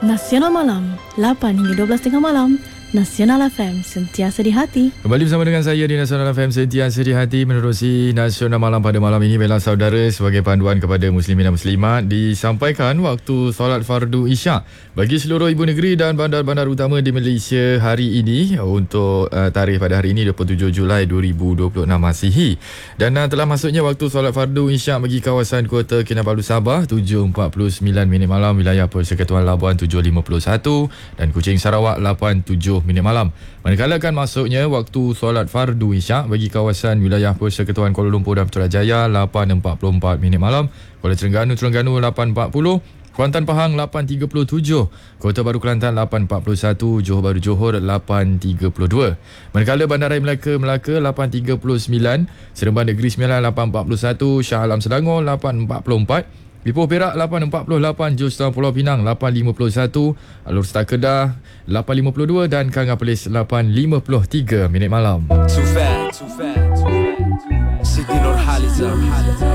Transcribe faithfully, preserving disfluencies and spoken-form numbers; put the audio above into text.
Nasional Malam, lapan hingga dua belas tengah malam. Nasional F M, sentiasa di hati. Kembali bersama dengan saya di Nasional F M, sentiasa di hati. Menerusi Nasional Malam pada malam ini, bela saudara sebagai panduan kepada muslimin dan muslimat, disampaikan waktu solat fardu isyak bagi seluruh ibu negeri dan bandar-bandar utama di Malaysia hari ini untuk uh, tarikh pada hari ini dua puluh tujuh Julai dua ribu dua puluh enam Masihi. Dan uh, telah masuknya waktu solat fardu isyak bagi kawasan Kota Kinabalu Sabah tujuh empat puluh sembilan minit malam, wilayah Persekutuan Labuan tujuh lima puluh satu dan Kuching Sarawak lapan tujuh minit malam. Manakala kan masuknya waktu solat fardu isyak bagi kawasan wilayah Persekutuan Kuala Lumpur dan Putrajaya lapan empat puluh empat minit malam, Kuala Terengganu Terengganu lapan empat puluh, Kuantan Pahang lapan tiga puluh tujuh, Kota Baru Kelantan lapan empat puluh satu, Johor Bahru Johor lapan tiga puluh dua. Manakala Bandaraya Melaka Melaka lapan tiga puluh sembilan, Seremban Negeri Sembilan lapan empat puluh satu, Shah Alam Selangor lapan empat puluh empat, Ipoh Perak lapan empat puluh lapan, Jos Town Pulau Pinang lapan lima puluh satu, Alor Star Kedah lapan lima puluh dua dan Kanga Perlis lapan lima puluh tiga minit malam. Too fat, too fat, too fat, too fat. Siti Nurhaliza